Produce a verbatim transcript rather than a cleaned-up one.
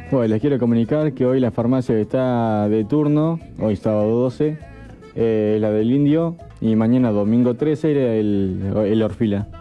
Bueno, les quiero comunicar que hoy la farmacia está de turno, hoy sábado doce, eh, la del Indio, y mañana domingo trece el, el Orfila.